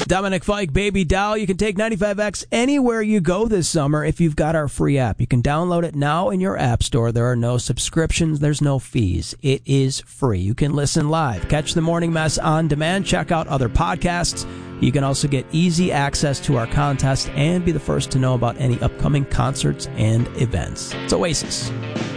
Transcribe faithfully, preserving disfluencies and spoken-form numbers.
Dominic Fike, Baby Doll. You can take ninety-five X anywhere you go this summer if you've got our free app. You can download it now in your app store. There are no subscriptions. There's no fees. It is free. You can listen live, catch the Morning Mess on demand, check out other podcasts. You can also get easy access to our contest and be the first to know about any upcoming concerts and events. It's Oasis.